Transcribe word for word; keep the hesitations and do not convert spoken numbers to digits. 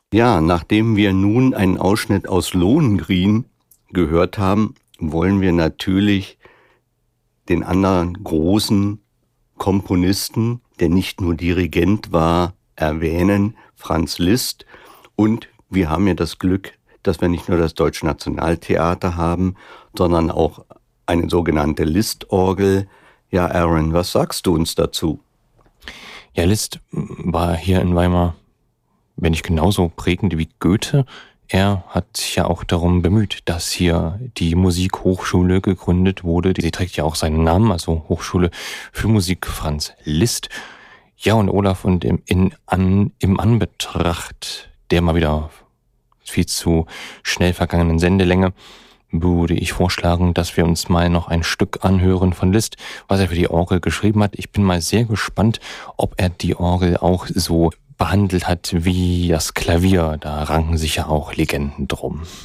Ja, nachdem wir nun einen Ausschnitt aus Lohengrin gehört haben, wollen wir natürlich den anderen großen Komponisten, der nicht nur Dirigent war, erwähnen, Franz Liszt. Und wir haben ja das Glück, dass wir nicht nur das Deutsche Nationaltheater haben, sondern auch eine sogenannte Liszt-Orgel. Ja, Aaron, was sagst du uns dazu? Ja, Liszt war hier in Weimar, wenn nicht genauso prägend wie Goethe. Er hat sich ja auch darum bemüht, dass hier die Musikhochschule gegründet wurde. Sie trägt ja auch seinen Namen, also Hochschule für Musik Franz Liszt. Ja, und Olaf, und im, in, an, im Anbetracht der mal wieder viel zu schnell vergangenen Sendelänge würde ich vorschlagen, dass wir uns mal noch ein Stück anhören von Liszt, was er für die Orgel geschrieben hat. Ich bin mal sehr gespannt, ob er die Orgel auch so behandelt hat wie das Klavier. Da ranken sich ja auch Legenden drum.